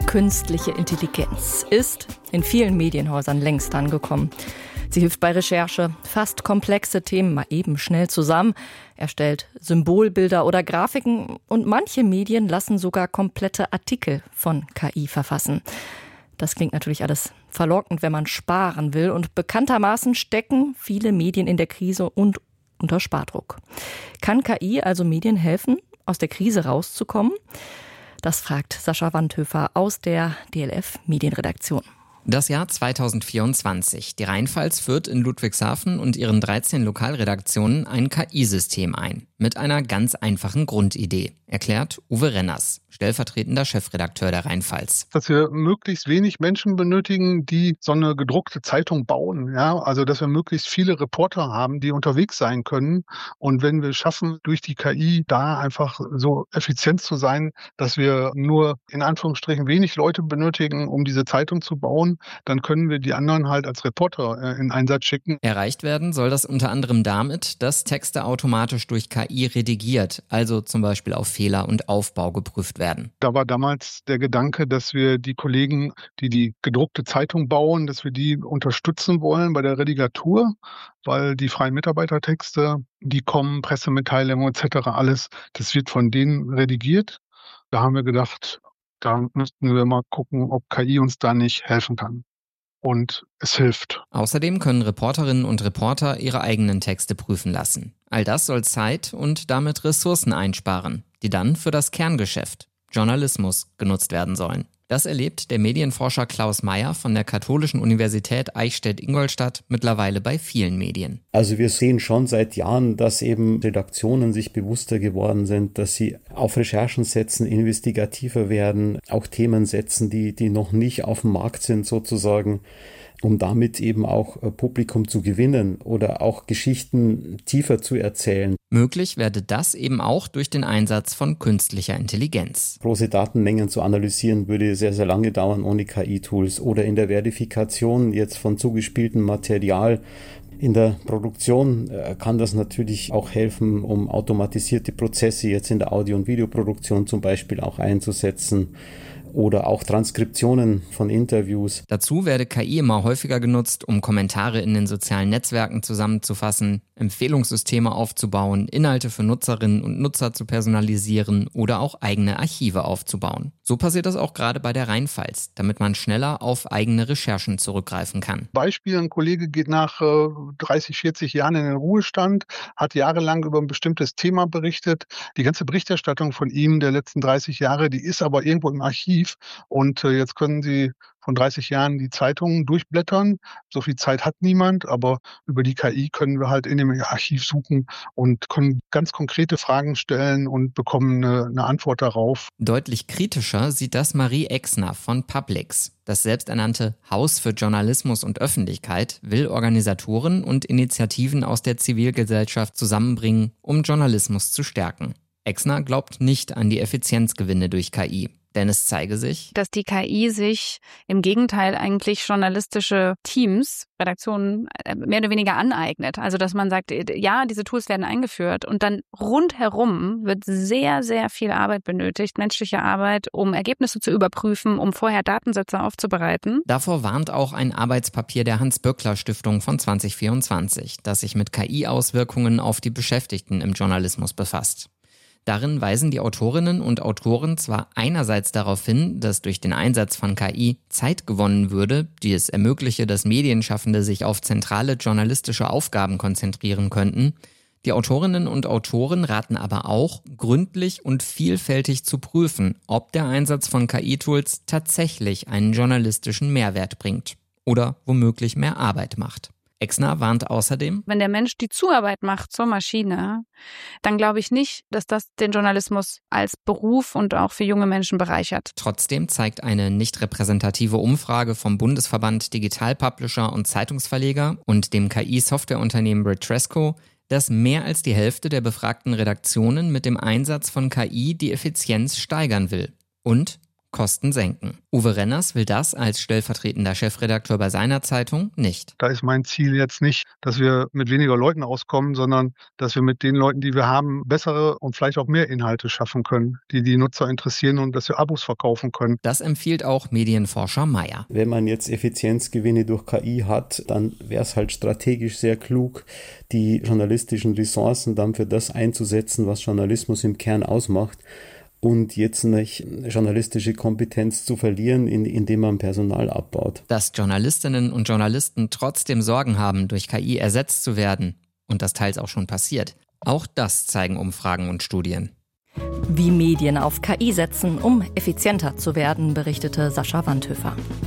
Künstliche Intelligenz ist in vielen Medienhäusern längst angekommen. Sie hilft bei Recherche, fasst komplexe Themen mal eben schnell zusammen, erstellt Symbolbilder oder Grafiken und manche Medien lassen sogar komplette Artikel von KI verfassen. Das klingt natürlich alles verlockend, wenn man sparen will, und bekanntermaßen stecken viele Medien in der Krise und unter Spardruck. Kann KI also Medien helfen, aus der Krise rauszukommen? Das fragt Sascha Wandhöfer aus der DLF Medienredaktion. Das Jahr 2024. Die Rheinpfalz führt in Ludwigshafen und ihren 13 Lokalredaktionen ein KI-System ein. Mit einer ganz einfachen Grundidee, erklärt Uwe Renners, stellvertretender Chefredakteur der Rheinpfalz. Dass wir möglichst wenig Menschen benötigen, die so eine gedruckte Zeitung bauen. Ja? Also dass wir möglichst viele Reporter haben, die unterwegs sein können. Und wenn wir schaffen, durch die KI da einfach so effizient zu sein, dass wir nur in Anführungsstrichen wenig Leute benötigen, um diese Zeitung zu bauen, dann können wir die anderen halt als Reporter in Einsatz schicken. Erreicht werden soll das unter anderem damit, dass Texte automatisch durch KI redigiert, also zum Beispiel auf Fehler und Aufbau geprüft werden. Da war damals der Gedanke, dass wir die Kollegen, die die gedruckte Zeitung bauen, dass wir die unterstützen wollen bei der Redigatur, weil die freien Mitarbeitertexte, die kommen, Pressemitteilungen etc., alles, das wird von denen redigiert. Da haben wir gedacht, da müssten wir mal gucken, ob KI uns da nicht helfen kann. Und es hilft. Außerdem können Reporterinnen und Reporter ihre eigenen Texte prüfen lassen. All das soll Zeit und damit Ressourcen einsparen, die dann für das Kerngeschäft, Journalismus, genutzt werden sollen. Das erlebt der Medienforscher Klaus Meyer von der Katholischen Universität Eichstätt-Ingolstadt mittlerweile bei vielen Medien. Also wir sehen schon seit Jahren, dass eben Redaktionen sich bewusster geworden sind, dass sie auf Recherchen setzen, investigativer werden, auch Themen setzen, die noch nicht auf dem Markt sind sozusagen, um damit eben auch Publikum zu gewinnen oder auch Geschichten tiefer zu erzählen. Möglich werde das eben auch durch den Einsatz von künstlicher Intelligenz. Große Datenmengen zu analysieren würde sehr, sehr lange dauern ohne KI-Tools. Oder in der Verifikation jetzt von zugespieltem Material. In der Produktion kann das natürlich auch helfen, um automatisierte Prozesse jetzt in der Audio- und Videoproduktion zum Beispiel auch einzusetzen. Oder auch Transkriptionen von Interviews. Dazu werde KI immer häufiger genutzt, um Kommentare in den sozialen Netzwerken zusammenzufassen, Empfehlungssysteme aufzubauen, Inhalte für Nutzerinnen und Nutzer zu personalisieren oder auch eigene Archive aufzubauen. So passiert das auch gerade bei der Rheinpfalz, damit man schneller auf eigene Recherchen zurückgreifen kann. Beispiel, ein Kollege geht nach 30, 40 Jahren in den Ruhestand, hat jahrelang über ein bestimmtes Thema berichtet. Die ganze Berichterstattung von ihm der letzten 30 Jahre, die ist aber irgendwo im Archiv. Und jetzt können Sie von 30 Jahren die Zeitungen durchblättern. So viel Zeit hat niemand, aber über die KI können wir halt in dem Archiv suchen und können ganz konkrete Fragen stellen und bekommen eine Antwort darauf. Deutlich kritischer sieht das Marie Exner von Publix. Das selbsternannte Haus für Journalismus und Öffentlichkeit will Organisatoren und Initiativen aus der Zivilgesellschaft zusammenbringen, um Journalismus zu stärken. Exner glaubt nicht an die Effizienzgewinne durch KI. Denn es zeige sich, dass die KI sich im Gegenteil eigentlich journalistische Teams, Redaktionen mehr oder weniger aneignet. Also dass man sagt, ja, diese Tools werden eingeführt und dann rundherum wird sehr, sehr viel Arbeit benötigt, menschliche Arbeit, um Ergebnisse zu überprüfen, um vorher Datensätze aufzubereiten. Davor warnt auch ein Arbeitspapier der Hans-Böckler-Stiftung von 2024, das sich mit KI-Auswirkungen auf die Beschäftigten im Journalismus befasst. Darin weisen die Autorinnen und Autoren zwar einerseits darauf hin, dass durch den Einsatz von KI Zeit gewonnen würde, die es ermögliche, dass Medienschaffende sich auf zentrale journalistische Aufgaben konzentrieren könnten. Die Autorinnen und Autoren raten aber auch, gründlich und vielfältig zu prüfen, ob der Einsatz von KI-Tools tatsächlich einen journalistischen Mehrwert bringt oder womöglich mehr Arbeit macht. Exner warnt außerdem: Wenn der Mensch die Zuarbeit macht zur Maschine, dann glaube ich nicht, dass das den Journalismus als Beruf und auch für junge Menschen bereichert. Trotzdem zeigt eine nicht repräsentative Umfrage vom Bundesverband Digital Publisher und Zeitungsverleger und dem KI-Softwareunternehmen Retresco, dass mehr als die Hälfte der befragten Redaktionen mit dem Einsatz von KI die Effizienz steigern will. Und Kosten senken. Uwe Renners will das als stellvertretender Chefredakteur bei seiner Zeitung nicht. Da ist mein Ziel jetzt nicht, dass wir mit weniger Leuten auskommen, sondern dass wir mit den Leuten, die wir haben, bessere und vielleicht auch mehr Inhalte schaffen können, die die Nutzer interessieren und dass wir Abos verkaufen können. Das empfiehlt auch Medienforscher Meyer. Wenn man jetzt Effizienzgewinne durch KI hat, dann wäre es halt strategisch sehr klug, die journalistischen Ressourcen dann für das einzusetzen, was Journalismus im Kern ausmacht. Und jetzt nicht journalistische Kompetenz zu verlieren, indem man Personal abbaut. Dass Journalistinnen und Journalisten trotzdem Sorgen haben, durch KI ersetzt zu werden, und das teils auch schon passiert, auch das zeigen Umfragen und Studien. Wie Medien auf KI setzen, um effizienter zu werden, berichtete Sascha Wandhöfer.